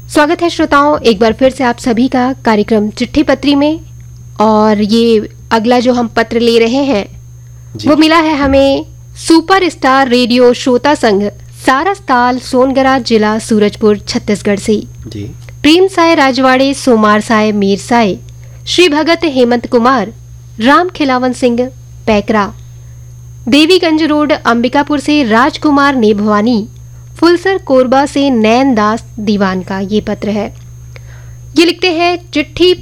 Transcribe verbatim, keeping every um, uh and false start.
स्वागत है श्रोताओं, एक बार फिर से आप सभी का कार्यक्रम चिट्ठी पत्री में। और ये अगला जो हम पत्र ले रहे हैं वो मिला है हमें सुपर स्टार रेडियो श्रोता संघ सारसताल सोनगरा जिला सूरजपुर छत्तीसगढ़ से। जी। प्रेम साय राजवाड़े सोमार साय मीर साय श्री भगत हेमंत कुमार राम खिलावन सिंह पैकरा देवीगंज रोड अंबिकापुर से राजकुमार नेभवानी फुलसर कोरबा से नैन दास दीवान का ये पत्र है। ये लिखते हैं चिट्ठी